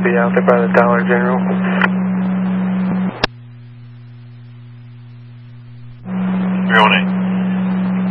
I'll be out there by the Dollar General. 318.